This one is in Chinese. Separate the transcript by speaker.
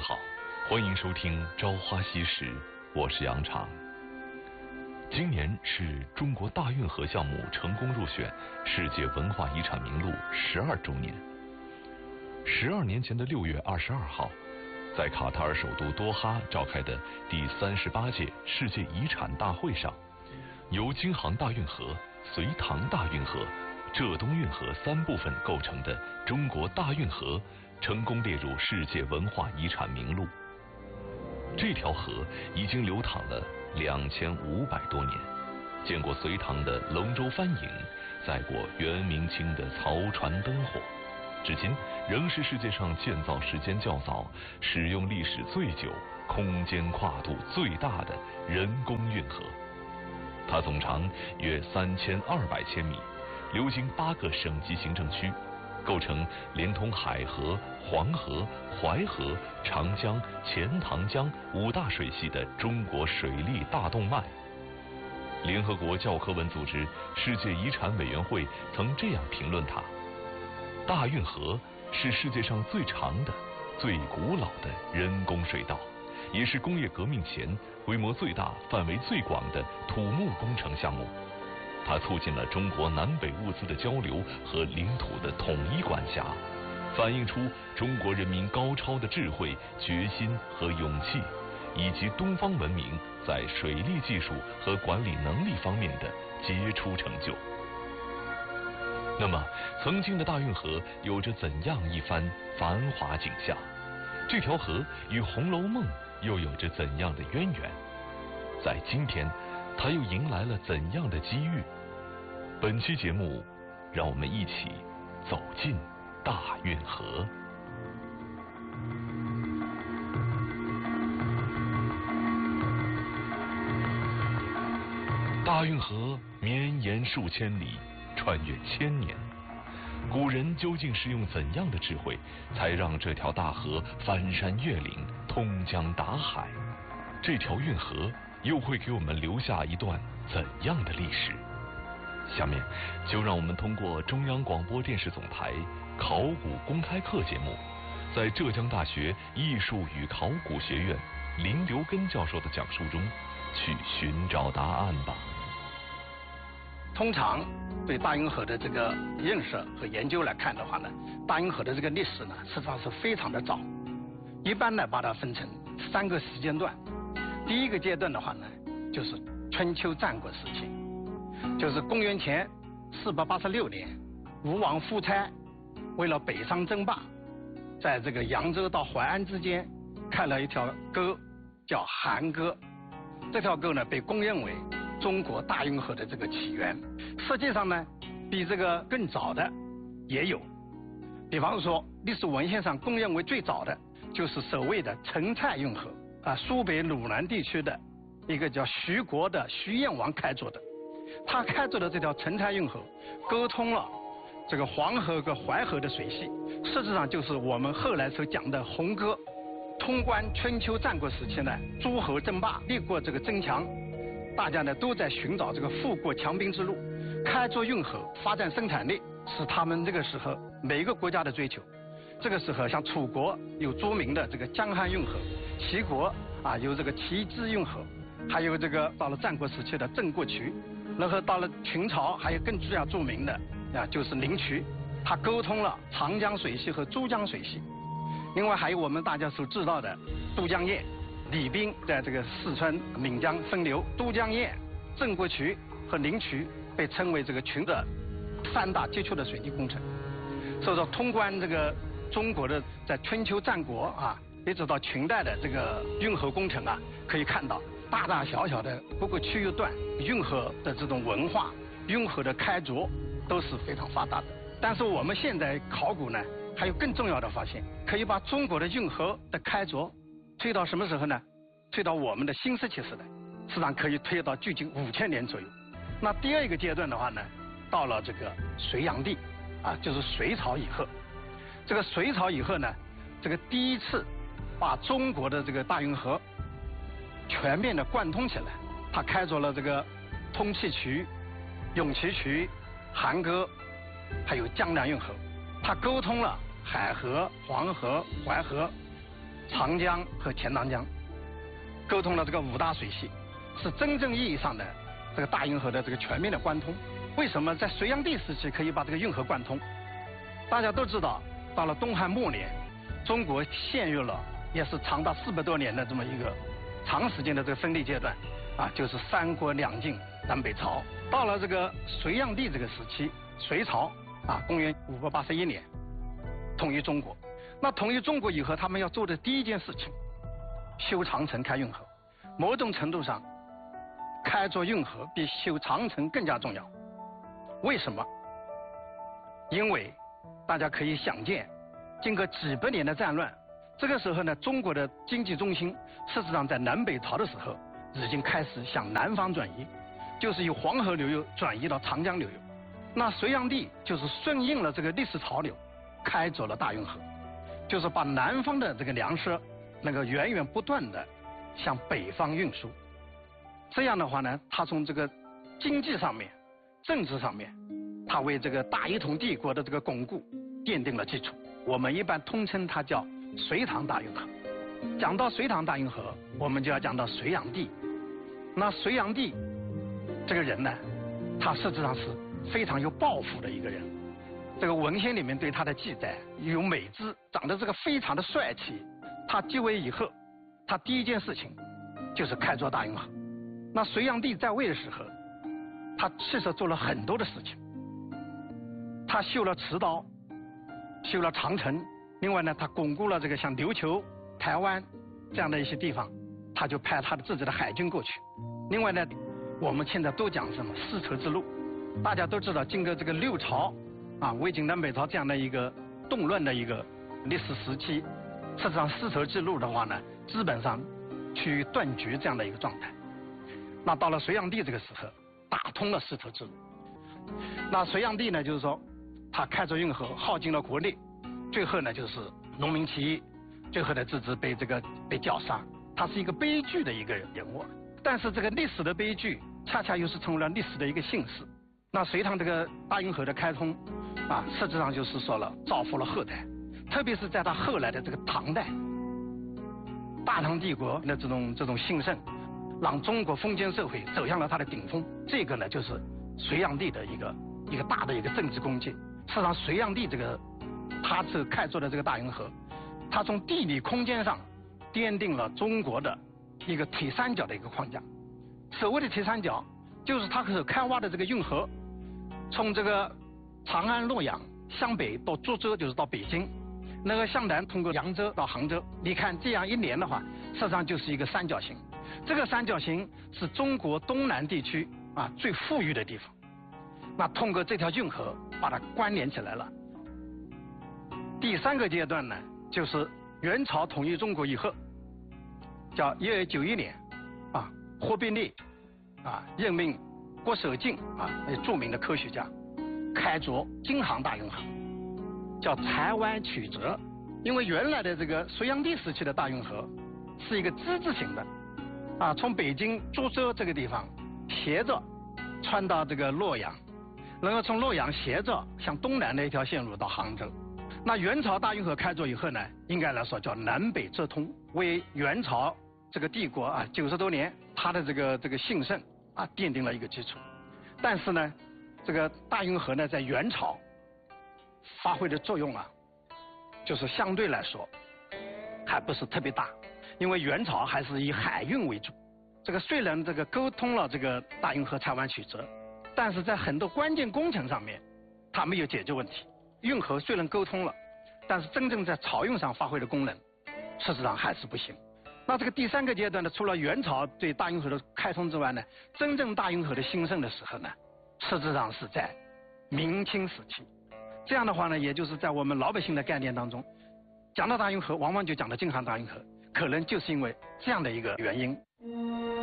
Speaker 1: 好，欢迎收听《朝花夕拾》，我是杨常。今年是中国大运河项目成功入选世界文化遗产名录12周年。12年前的6月22号，在卡塔尔首都多哈召开的第38届世界遗产大会上，由京杭大运河、隋唐大运河、浙东运河3部分构成的中国大运河成功列入世界文化遗产名录。这条河已经流淌了2500多年，见过隋唐的龙舟帆影，载过元明清的漕船灯火，至今仍是世界上建造时间较早、使用历史最久、空间跨度最大的人工运河。它总长约3200千米，流经8个省级行政区，构成连通海河、黄河、淮河、长江、钱塘江5大水系的中国水利大动脉。联合国教科文组织世界遗产委员会曾这样评论它：大运河是世界上最长的、最古老的人工水道，也是工业革命前规模最大、范围最广的土木工程项目。它促进了中国南北物资的交流和领土的统一管辖，反映出中国人民高超的智慧、决心和勇气，以及东方文明在水利技术和管理能力方面的杰出成就。那么，曾经的大运河有着怎样一番繁华景象？这条河与《红楼梦》又有着怎样的渊源？在今天，它又迎来了怎样的机遇？本期节目，让我们一起走进大运河。大运河绵延数千里，穿越千年，古人究竟是用怎样的智慧，才让这条大河翻山越岭、通江达海？这条运河又会给我们留下一段怎样的历史？下面就让我们通过中央广播电视总台考古公开课节目，在浙江大学艺术与考古学院林留根教授的讲述中去寻找答案吧。
Speaker 2: 通常对大运河的这个认识和研究来看的话呢，大运河的这个历史呢，实际上是非常的早。一般呢，把它分成3个时间段。第一个阶段的话呢，就是春秋战国时期，就是公元前486年，吴王夫差为了北上争霸，在这个扬州到淮安之间开了一条沟，叫韩沟。这条沟呢，被公认为中国大运河的这个起源。实际上呢，比这个更早的也有，比方说历史文献上公认为最早的就是所谓的陈蔡运河啊，苏北鲁南地区的一个叫徐国的徐燕王开凿的。他开凿的这条陈蔡运河，沟通了这个黄河和淮河的水系，实质上就是我们后来所讲的红沟。通关春秋战国时期呢，诸侯争霸，立过这个争强，大家呢都在寻找这个富国强兵之路，开凿运河，发展生产力，是他们这个时候每一个国家的追求。这个时候，像楚国有著名的这个江汉运河，齐国啊有这个齐支运河，还有这个到了战国时期的郑过渠，然后到了秦朝还有更比较著名的啊就是灵渠，它沟通了长江水系和珠江水系。另外还有我们大家所知道的都江堰，李冰在这个四川岷江分流，都江堰、郑过渠和灵渠被称为这个群的3大杰出的水利工程。所以说，通关这个中国的在春秋战国啊，一直到秦代的这个运河工程啊，可以看到大大小小的各个区域段运河的这种文化、运河的开凿都是非常发达的。但是我们现在考古呢，还有更重要的发现，可以把中国的运河的开凿推到什么时候呢？推到我们的新石器时代，实际上可以推到距今5000年左右。那第二个阶段的话呢，到了这个隋炀帝啊，就是隋朝以后。这个隋朝以后呢，这个第一次把中国的这个大运河全面的贯通起来，他开凿了这个通气渠、永琪渠、韩沟，还有江南运河。它沟通了海河、黄河、淮河， 长江和钱塘江，沟通了这个5大水系，是真正意义上的这个大运河的这个全面的贯通。为什么在隋炀帝时期可以把这个运河贯通？大家都知道，到了东汉末年，中国陷入了也是长达400多年的这么一个长时间的这个分裂阶段，就是三国两晋南北朝。到了这个隋炀帝这个时期，隋朝公元581年统一中国。那统一中国以后，他们要做的第一件事情，修长城、开运河。某种程度上，开凿运河比修长城更加重要。为什么？因为大家可以想见，经过几百年的战乱，这个时候呢，中国的经济中心事实上在南北朝的时候已经开始向南方转移，就是由黄河流域转移到长江流域。那隋炀帝就是顺应了这个历史潮流，开凿了大运河，就是把南方的这个粮食能够源源不断的向北方运输。这样的话呢，他从这个经济上面、政治上面，他为这个大一统帝国的这个巩固奠定了基础。我们一般通称它叫隋唐大运河。讲到隋唐大运河，我们就要讲到隋炀帝。那隋炀帝这个人呢，他实际上是非常有抱负的一个人。这个文献里面对他的记载有美姿，长得这个非常的帅气。他继位以后，他第一件事情就是开凿大运河。那隋炀帝在位的时候，他其实做了很多的事情。他修了池道，修了长城，另外呢，他巩固了这个像琉球、台湾这样的一些地方，他就派他的自己的海军过去。另外呢，我们现在都讲什么丝绸之路，大家都知道，经过这个六朝魏晋南北朝这样的一个动乱的一个历史时期，实际上丝绸之路的话呢，基本上趋于断绝这样的一个状态。那到了隋炀帝这个时候，打通了丝绸之路。那隋炀帝呢，就是说他开凿运河，耗尽了国力，最后呢就是农民起义，最后呢自己被绞杀。他是一个悲剧的一个人物，但是这个历史的悲剧恰恰又是成为了历史的一个幸事。那隋唐这个大运河的开通实际上就是说了造福了后代，特别是在他后来的这个唐代，大唐帝国的这种兴盛，让中国封建社会走向了它的顶峰。这个呢就是隋炀帝的一个大的一个政治功绩。事实上，隋炀帝他开凿的这个大运河，他从地理空间上奠定了中国的一个铁三角的一个框架。所谓的铁三角，就是他所开挖的这个运河，从这个长安、洛阳向北到株洲，就是到北京，那个向南通过扬州到杭州。你看这样一连的话，实际上就是一个三角形。这个三角形是中国东南地区最富裕的地方。那通过这条运河把它关联起来了。第三个阶段呢，就是元朝统一中国以后，叫1291年忽必烈任命郭守敬著名的科学家开凿京杭大运河，叫台湾曲折。因为原来的这个隋炀帝时期的大运河是一个之字形的从北京株洲这个地方斜着穿到这个洛阳，然后从洛阳斜着向东南的一条线路到杭州。那元朝大运河开凿以后呢，应该来说叫南北折通，为元朝这个帝国90多年它的这个兴盛奠定了一个基础。但是呢，这个大运河呢在元朝发挥的作用就是相对来说还不是特别大，因为元朝还是以海运为主。这个虽然这个沟通了这个大运河台湾曲折，但是在很多关键工程上面它没有解决问题。运河虽然沟通了，但是真正在漕运上发挥的功能实际上还是不行。那这个第三个阶段呢，除了元朝对大运河的开通之外呢，真正大运河的兴盛的时候呢，实际上是在明清时期。这样的话呢，也就是在我们老百姓的概念当中，讲到大运河往往就讲到京杭大运河，可能就是因为这样的一个原因。